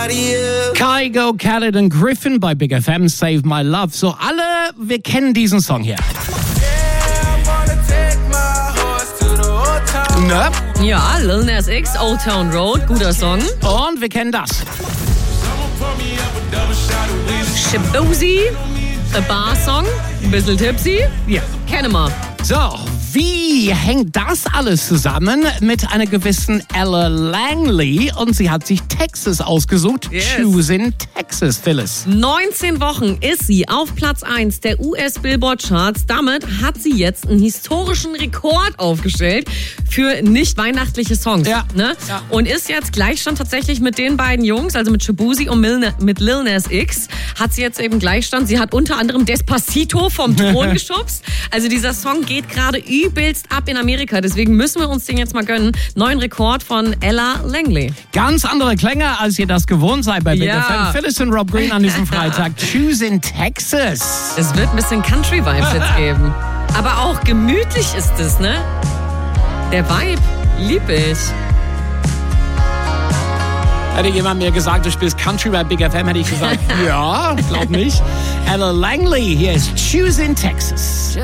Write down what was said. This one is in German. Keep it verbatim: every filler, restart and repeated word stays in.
Kygo, Khaled und Griffin bei Big F M, Save My Love. So, alle, wir kennen diesen Song hier. Ne? Ja, Lil Nas X, Old Town Road, guter Song. Und wir kennen das. Shaboozey, A Bar Song, ein bisschen tipsy. Ja. Kennen wir. So, wie hängt das alles zusammen mit einer gewissen Ella Langley? Und sie hat sich Texas ausgesucht. Yes. Choosing Texas, Phyllis. neunzehn Wochen ist sie auf Platz eins der U S-Billboard-Charts. Damit hat sie jetzt einen historischen Rekord aufgestellt für nicht weihnachtliche Songs. Ja. Ne? Ja. Und ist jetzt Gleichstand tatsächlich mit den beiden Jungs, also mit Shaboozey und mit Lil Nas X, hat sie jetzt eben Gleichstand. Sie hat unter anderem Despacito vom Thron geschubst. Also dieser Song geht gerade übelst ab in Amerika. Deswegen müssen wir uns den jetzt mal gönnen. Neuen Rekord von Ella Langley. Ganz andere Klänge, als ihr das gewohnt seid bei Big Ja. F M. Phyllis und Rob Green an diesem Freitag. Choosing Texas. Es wird ein bisschen Country-Vibes jetzt geben. Aber auch gemütlich ist es, ne? Der Vibe lieb ich. Hätte jemand mir gesagt, du spielst Country bei Big F M, hätte ich gesagt, ja, glaub nicht. Ella Langley, hier ist Choosing Texas.